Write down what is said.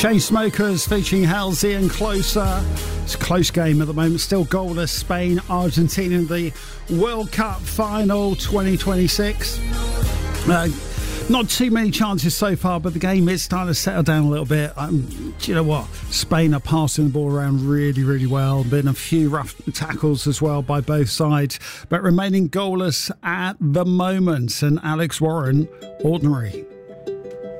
Chainsmokers featuring Halsey and Closer. It's a close game at the moment, still goalless. Spain, Argentina in the World Cup final 2026. Not too many chances so far, but the game is starting to settle down a little bit. Do you know what? Spain are passing the ball around really, really well. Been a few rough tackles as well by both sides, but remaining goalless at the moment. And Alex Warren, ordinary.